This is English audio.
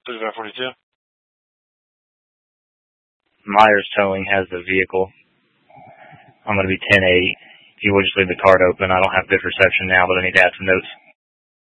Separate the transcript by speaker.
Speaker 1: 3542.
Speaker 2: Myers Towing has the vehicle. I'm going to be 10-8. If you would just leave the card open. I don't have good reception now, but I need to add some notes.